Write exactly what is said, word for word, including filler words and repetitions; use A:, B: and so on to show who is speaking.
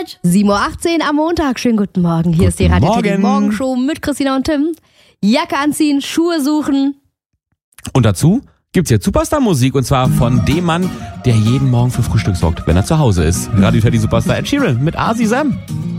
A: Zeit. sieben Uhr achtzehn am Montag. Schönen guten Morgen. Hier
B: Guten
A: ist die Radio City
B: Morgen.
A: Morgenshow mit Christina und Tim. Jacke anziehen, Schuhe suchen.
B: Und dazu gibt's jetzt Superstar-Musik und zwar von dem Mann, der jeden Morgen für Frühstück sorgt, wenn er zu Hause ist. Radio Teddy Superstar Ed Sheeran mit Asi Sam.